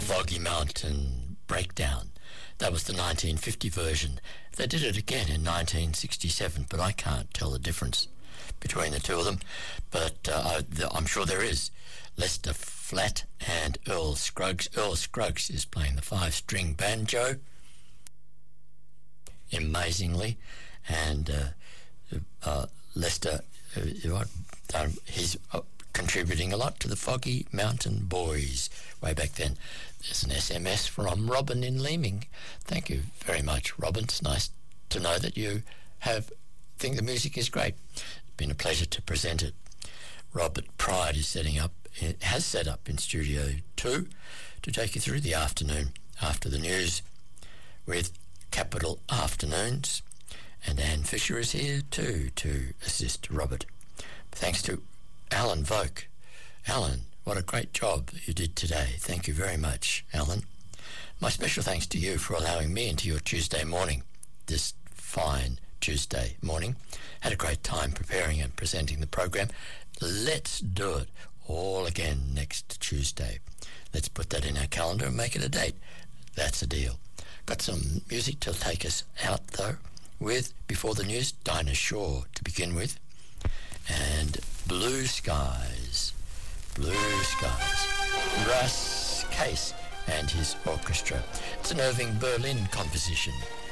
Foggy Mountain Breakdown. That was the 1950 version. They did it again in 1967, but I can't tell the difference between the two of them. But I'm sure there is. Lester Flatt and Earl Scruggs. Earl Scruggs is playing the 5-string banjo, amazingly, and Lester, he's contributing a lot to the Foggy Mountain Boys way back then. There's an SMS from Robin in Leeming. Thank you very much, Robin. It's nice to know that you think the music is great. It's been a pleasure to present it. Robert Pride has set up in Studio 2 to take you through the afternoon after the news with Capital Afternoons, and Anne Fisher is here too to assist Robert. Thanks to Alan Voke. Alan, what a great job you did today. Thank you very much, Alan. My special thanks to you for allowing me into your Tuesday morning, this fine Tuesday morning. Had a great time preparing and presenting the program. Let's do it all again next Tuesday. Let's put that in our calendar and make it a date. That's a deal. Got some music to take us out, though, with, before the news, Dinah Shaw to begin with, and Blue Skies. Blue Skies. Russ Case and his orchestra. It's an Irving Berlin composition.